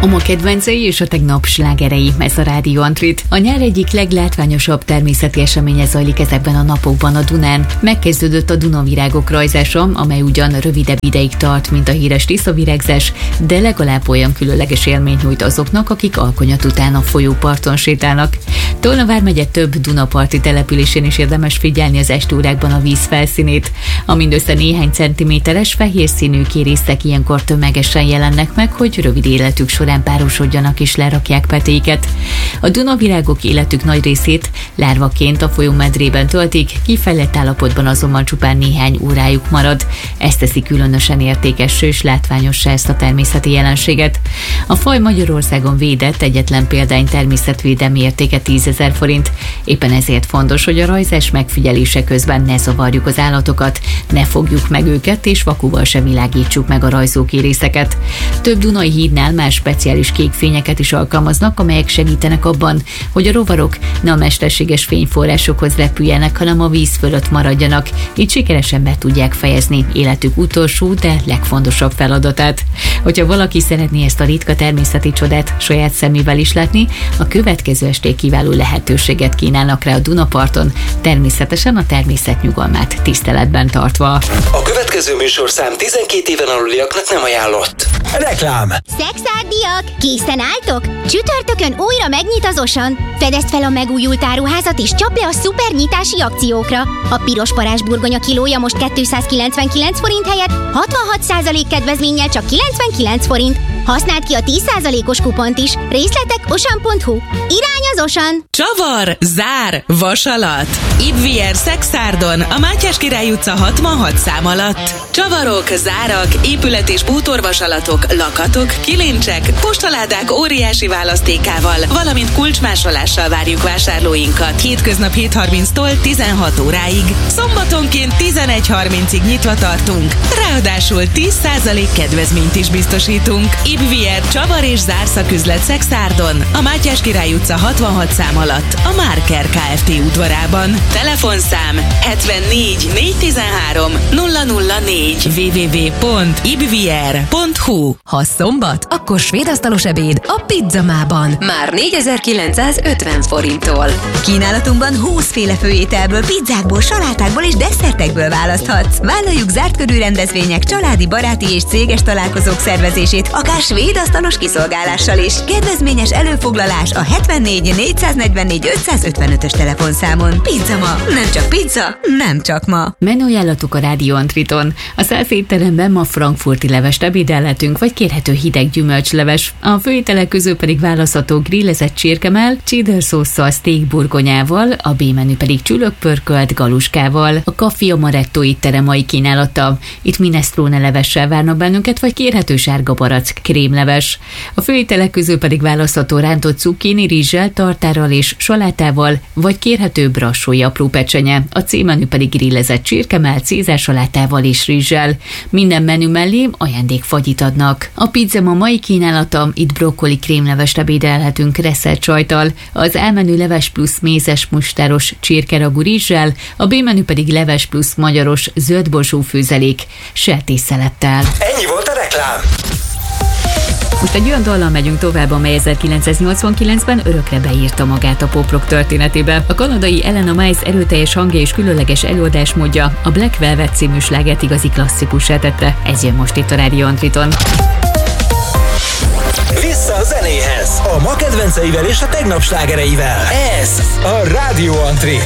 A ma kedvencei és a tegnap slágerei, ez a Rádió Antrit. A nyár egyik leglátványosabb természeti eseménye zajlik ezekben a napokban a Dunán. Megkezdődött a Dunavirágok rajzása, amely ugyan rövidebb ideig tart, mint a híres tiszavirágzás, de legalább olyan különleges élményt nyújt azoknak, akik alkonyat után a folyóparton sétálnak. Tolna vármegye több Dunaparti településén is érdemes figyelni az estúrákban a víz felszínét. A mindössze néhány centiméteres fehér színű kérészek ilyenkor tömegesen jelennek meg, hogy rövid életük során párosodjanak és lerakják petéiket. A Dunavirágok életük nagy részét lárvaként a folyómedrében töltik, kifejlett állapotban azonban csupán néhány órájuk marad. Ez teszi különösen értékessé és látványossá ezt a természeti jelenséget. A faj Magyarországon védett, egyetlen példány természetvédelmi értéke 10 000 forint. Éppen ezért fontos, hogy a rajzás megfigyelése közben ne zavarjuk az állatokat, ne fogjuk meg őket és vakuval sem világítsuk meg a rajzókérészeket. Több dunai hídnál más speciális kék fényeket is alkalmaznak, amelyek segítenek abban, hogy a rovarok ne a mesterséges fényforrásokhoz repüljenek, hanem a víz fölött maradjanak, így sikeresen be tudják fejezni életük utolsó, de legfontosabb feladatát. Hogyha valaki szeretné ezt a ritka természeti csodát saját szemével is látni, a következő esték kiváló lehetőséget kínálnak rá a Dunaparton, természetesen a természet nyugalmát tiszteletben tartva. A következő műsorszám 12 éven aluliaknak nem ajánlott. Reklám! Szexárdiak! Készen álltok? Csütörtökön újra megnyit az Osan. Fedezd fel a megújult áruházat és csapd le a szuper nyitási akciókra. A piros parázs burgonya kilója most 299 forint helyett 66% kedvezménnyel csak 99 forint. Használd ki a 10%-os kupont is. Részletek osan.hu. Irány az Osan! Csavar, zár, vasalat. Ibvier Szexárdon, a Mátyás Király utca 66 szám alatt. Csavarok, zárak, épület- és bútorvasalatok, lakatok, kilincsek, postaládák óriási választékával, valamint kulcsmásolással várjuk vásárlóinkat. Hétköznap 7:30-tól 16 óráig. Szombatonként 11:30-ig nyitva tartunk. Ráadásul 10% kedvezményt is biztosítunk. Ibvier Csavar és zárszaküzlet Szexárdon, a Mátyás Király utca 66 szám alatt, a Márker Kft. Udvarában. Telefonszám 74 413 004 www.ibvier.hu. Ha szombat, akkor svéd asztalos ebéd a Pizzamában. Már 4950 forinttól. Kínálatunkban 20 féle főételből, pizzákból, salátákból és desszertekből választhatsz. Vállaljuk zárt körű rendezvények, családi, baráti és céges találkozók szervezését, akár svéd asztalos kiszolgálással is. Kedvezményes előfoglalás a 74 444 555-ös telefonszámon. Pizzama, nem csak pizza, nem csak ma. Menüajánlatuk a Rádió Antriton. A szászétteremben ma frankfurti levest ebédelhetünk, vagy kérhető hideg gyümölcsleves. A főételek közül pedig választható grillezett csirkemell, cheddar szósszal, steak burgonyával, a B-menü pedig csülökpörkölt galuskával. A Café Amaretto étterem mai kínálata. Itt minestrone levessel várnak bennünket, vagy kérhető sárga barack krémleves. A főételek közül pedig választható rántott cukkini rizssel, tartárral és salátával, vagy kérhető brassói apró pecsenye. A C-menü pedig grillezett csirkemell, cézársalátával és rizssel. Minden menü mellé ajándékfagyit adnak. A Pizzama mai kínálata, itt brokkoli krémlevest ebédelhetünk reszelt sajttal, az A-menü leves plusz mézes mustáros csirkeragú rizssel, a B-menü pedig leves plusz magyaros zöldborsó főzelék sertésszelettel. Ennyi volt a reklám! Most egy olyan dallal megyünk tovább, amely 1989-ben örökre beírta magát a pop-rock történetébe. A kanadai Elena Miles erőteljes hangja és különleges előadásmódja a Black Velvet című slágert igazi klasszikussá tette. Ez jön most itt a Rádió Antriton. Vissza a zenéhez, a ma kedvenceivel és a tegnap slágereivel. Ez a Rádió Antrit.